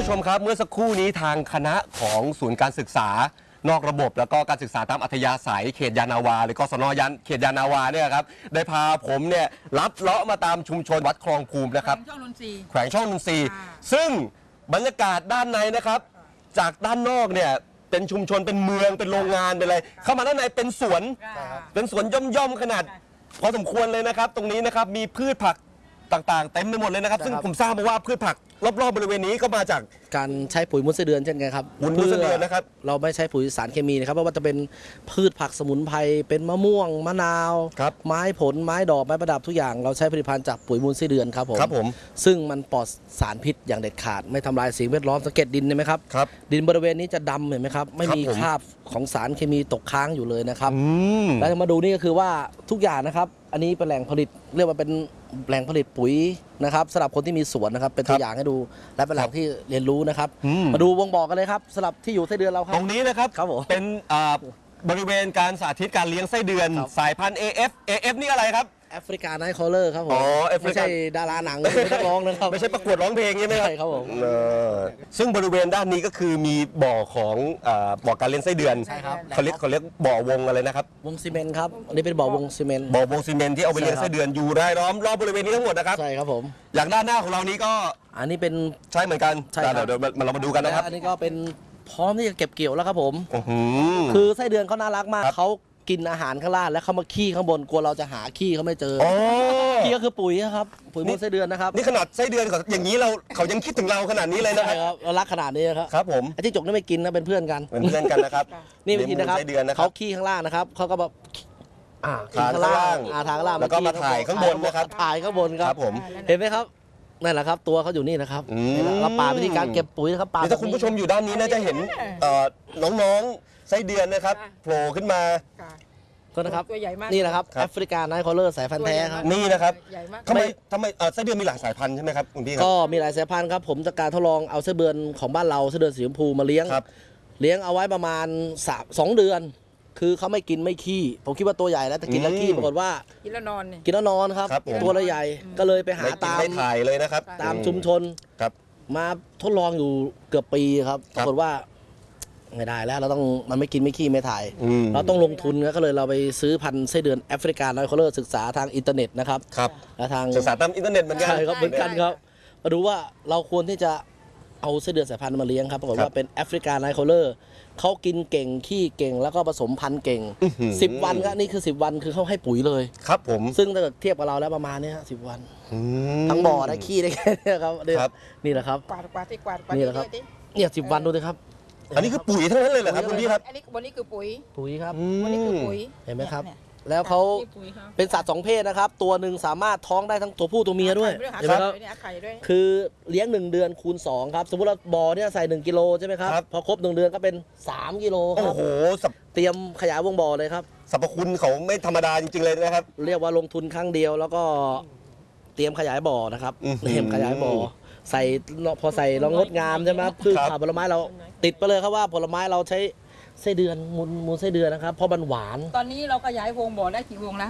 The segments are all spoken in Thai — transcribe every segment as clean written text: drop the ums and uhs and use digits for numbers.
ผู้ชมครับเมื่อสักครู่นี้ทางคณะของศูนย์การศึกษานอกระบบแล้วก็การศึกษาตามอัธยาศัยเขตยานาวาหรือกศนเขตยานาวาเนี่ยครับได้พาผมเนี่ยลัดเลาะมาตามชุมชนวัดคลองภูมินะครับแขวงช่องนนทรีย์ซึ่งบรรยากาศด้านในนะครับจากด้านนอกเนี่ยเป็นชุมชนเป็นเมืองเป็นโรงงานเป็นอะไรเข้ามาด้านในเป็นสวนย่อมขนาดพอสมควรเลยนะครับตรงนี้นะครับมีพืชผักต่างๆเต็มไปหมดเลยนะครับซึ่งผมทราบมาว่าพืชผักรอบๆบริเวณนี้ก็มาจากการใช้ปุ๋ยมุ้งไส้เดือนเช่นกันครับมุ้งไส้เดือนนะครับเราไม่ใช้ปุ๋ยสารเคมีนะครับเพราะว่าจะเป็นพืชผักสมุนไพรเป็นมะม่วงมะนาวไม้ผลไม้ดอกไม้ประดับทุกอย่างเราใช้ผลิตภัณฑ์จากปุ๋ยมุ้งไส้เดือนครับผมซึ่งมันปลอดสารพิษอย่างเด็ดขาดไม่ทำลายสิ่งแวดล้อมสังเกตดินเห็นไหมครับดินบริเวณนี้จะดำเห็นไหมครับไม่มีคราบของสารเคมีตกค้างอยู่เลยนะครับแล้วมาดูนี่ก็คือว่าทุกอย่างนะครับอันนี้เป็นแหล่งผลิตเรียกว่าเป็นแหล่งผลิตปุ๋ยนะครับสำหรับคนที่มีสวนนะครับเป็นตัวอย่างให้ดูและเป็นแหล่งที่เรียนรู้นะครับมาดูวงบอกกันเลยครับสำหรับที่อยู่ไส้เดือนเราครับตรงนี้นะครับเป็นบริเวณการสาธิตการเลี้ยงไส้เดือนสายพันธุ์ AF นี่อะไรครับแอฟริกาไนท์คอลเลอร์ครับผมไม่ใช่ดาราหนังไม่ใช่นักร้องนะครับไม่ใช่ประกวดร้องเพลงใช่ไหมครับใช่ครับผมซึ่งบริเวณด้านนี้ก็คือมีบ่อของบ่อการเลี้ยงไส้เดือนเขาเรียกบ่อวงอะไรนะครับวงซีเมนต์ครับอันนี้เป็นบ่อวงซีเมนต์ที่เอาไปเลี้ยงไส้เดือนอยู่รายล้อมรอบบริเวณนี้ทั้งหมดนะครับใช่ครับผมอย่างด้านหน้าของเรานี้ก็อันนี้เป็นใช่เหมือนกันเดี๋ยวเรามาดูกันนะครับอันนี้ก็เป็นพร้อมที่จะเก็บเกี่ยวแล้วครับผมคือไส้เดือนเขาน่ารักมากเขากินอาหารข้างล่างแล้วเขามาขี้ข้างบนกลัวเราจะหาขี้เขาไม่เจอขี้ก็คือปุ๋ยครับปุ๋ยมูลไส้เดือนนะครับนี่ขนาดไส้เดือนอย่างนี้เขายังคิดถึงเราขนาดนี้เลยนะครับเรารักขนาดนี้ครับครับผมไอ้ที่จกนี่ไม่กินนะเป็นเพื่อนกันนะครับนี่ไม่กินนะครับเขาขี้ข้างล่างนะครับเขาก็แบบทางข้างล่างแล้วก็มาถ่ายข้างบนนะครับถ่ายข้างบนครับผมเห็นไหมครับนั่นแหละครับตัวเขาอยู่นี่นะครับเราป่าวิธีการเก็บปุ๋ยนะครับป่าถ้าคุณผู้ชมอยู่ด้านนี้น่าจะเห็นน้องๆไส้เดือนนะครับโผล่ขึ้นมาก็นะครับนี่แหละครับแอฟริกาไนท์คอลเลอร์สายพันธุ์แท้ครับนี่นะครับทำไมไส้เดือนมีหลายสายพันธุ์ใช่ไหมครับคุณพี่ครับก็มีหลายสายพันธุ์ครับผมจากการทดลองเอาไส้เดือนของบ้านเราไส้เดือนสีชมพูมาเลี้ยงเอาไว้ประมาณ2 เดือนคือเขาไม่กินไม่ขี้ผมคิดว่าตัวใหญ่แล้วแต่กินแล้วขี้ปรากฏว่ากินแล้วนอนครับตัวละใหญ่ก็เลยไปหาตามไม่ถ่ายเลยนะครับตามชุมชนมาทดลองอยู่เกือบปีครับปรากฏว่าไม่ได้แล้วมันไม่กินไม่ขี้ไม่ถ่ายเราต้องลงทุนก็เลยเราไปซื้อพันธุ์ไส้เดือนแอฟริกาไนท์คอลเลอร์ศึกษาทางอินเทอร์เน็ตนะครับและทางศึกษาตามอินเทอร์เน็ตเหมือนกันใช่ครับเหมือนกันครับมาดูว่าเราควรที่จะเอาไส้เดือนสายพันธุ์มาเลี้ยงครับปรากฏว่าเป็นแอฟริกาไนท์คอลเลอร์เขากินเก่งขี้เก่งแล้วก็ผสมพันธุ์เก่ง10 วันก็นี่คือ10 วันคือเขาให้ปุ๋ยเลยครับผมซึ่งถ้าเกิดเทียบกับเราแล้วประมาณนี้10 วันทั้งบ่อได้ขี้ได้แค่นี้ครับนี่แหละครับนี่แหละครับเนี่ย10 วันดูเลยครับอันนี้คือปุ๋ยทั้งนั้นเลยเหรอครับคุณพี่ครับอันนี้วันนี้คือปุ๋ยครับวันนี้คือปุ๋ยเห็นไหมครับแล้วเขาเป็นสัตว์2 เพศนะครับตัวหนึ่งสามารถท้องได้ทั้งตัวผู้ตัวเมียด้วยเห็นไหมครับคือเลี้ยง1 เดือนคูณ2ครับสมมติเราบ่อเนี่ยใส่1 กิโลใช่ไหมครับพอครบ1 เดือนก็เป็น3 กิโลครับโอ้โหเตรียมขยายวงบ่อเลยครับสรรพคุณเขาไม่ธรรมดาจริงๆเลยนะครับเรียกว่าลงทุนครั้งเดียวแล้วก็เตรียมขยายบ่อนะครับเตรียมขยายบ่อใส่พอใส่เรางดงามใช่ไหมพืชผักผลไม้เราติดไปเลยครับว่าผลไม้เราใช้ไส้เดือนมูลไส้เดือนนะครับเพราะมันหวานตอนนี้เราขยายวงบ่อได้กี่วงนะ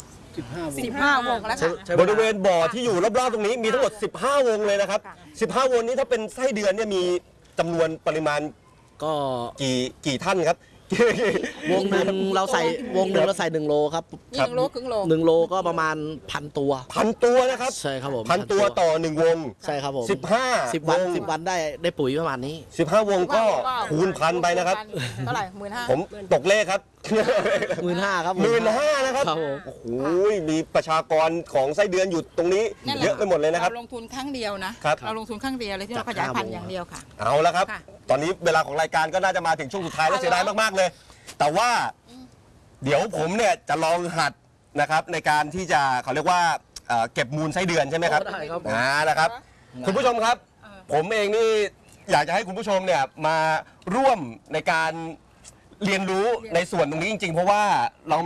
15 วงแล้วค่ะบริเวณบ่อที่อยู่รอบๆตรงนี้มีทั้งหมด15 วงเลยนะครับ15 วงนี้ถ้าเป็นไส้เดือนเนี่ยมีจำนวนปริมาณก็กี่ท่านครับวงหนึ่งเราใส่1 โลครับ 1 โลครึ่งโล 1 โลก็ประมาณ1,000 ตัวนะครับใช่ครับผม 1,000 ตัวต่อ1 วงใช่ครับผม 10 วันได้ปุ๋ยประมาณนี้ 15 วงก็คูณพันไปนะครับเท่าไหร่15,000 ผมตกเลขครับ 15,000ครับ 15,000นะครับโอ้โหมีประชากรของไส้เดือนอยู่ตรงนี้เยอะไปหมดเลยนะครับเราลงทุนครั้งเดียวนะเราลงทุนครั้งเดียวเลยที่เราขยายพันธุ์อย่างเดียวค่ะเอาละครับตอนนี้เวลาของรายการก็น่าจะมาถึงช่วงสุดท้ายแล้วเสียดายมากๆเลยแต่ว่าเดี๋ยวผมเนี่ยจะลองหัดนะครับในการที่จะเขาเรียกว่าเก็บมูลไส้เดือนใช่ไหมครับนะครับคุณผู้ชมครับผมเองนี่อยากจะให้คุณผู้ชมเนี่ยมาร่วมในการเรียนรู้ในส่วนตรงนี้จริงๆเพราะว่าเรา